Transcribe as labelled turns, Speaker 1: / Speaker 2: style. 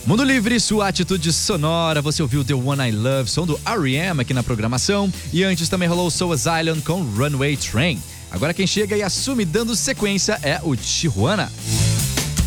Speaker 1: Mundo Livre, sua atitude sonora. Você ouviu The One I Love, som do R.E.M. aqui na programação. E antes também rolou Soul Asylum com Runaway Train. Agora quem chega e assume dando sequência é o Tijuana.